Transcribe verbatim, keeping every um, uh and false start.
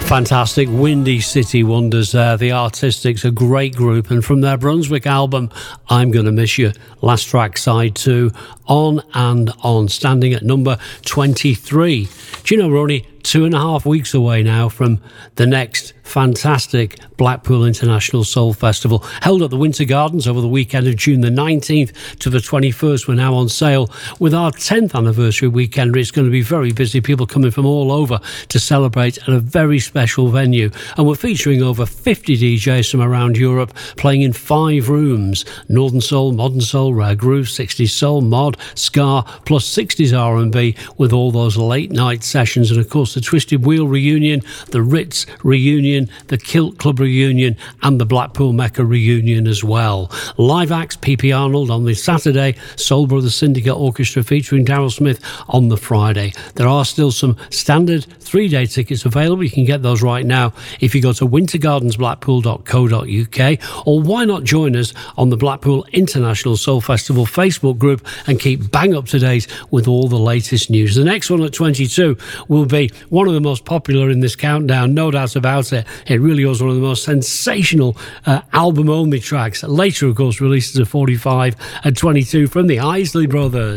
Fantastic Windy City Wonders there. The Artistics, a great group, and from their Brunswick album I'm Gonna Miss You, last track, side two, On and On, standing at number twenty-three. Do you know we're only two and a half weeks away now from the next fantastic Blackpool International Soul Festival, held at the Winter Gardens over the weekend of June the nineteenth to the twenty-first. We're now on sale with our tenth anniversary weekend. It's going to be very busy, people coming from all over to celebrate at a very special venue, and we're featuring over fifty D Js from around Europe playing in five rooms: Northern Soul, Modern Soul, Rare Groove, sixties Soul, Mod, Ska, plus sixties R and B, with all those late night sessions, and of course the Twisted Wheel reunion, the Ritz reunion, the Kilt Club reunion, and the Blackpool Mecca reunion as well. Live acts: P P Arnold on the Saturday, Soul Brothers Syndicate Orchestra featuring Darryl Smith on the Friday. There are still some standard three-day tickets available. You can get those right now if you go to winter gardens blackpool dot co dot uk, or why not join us on the Blackpool International Soul Festival Facebook group and keep bang up to date with all the latest news. The next one at twenty-two will be one of the most popular in this countdown, no doubt about it. It really was one of the most sensational uh, album-only tracks. Later, of course, released as a forty-five at twenty-two from the Isley Brothers.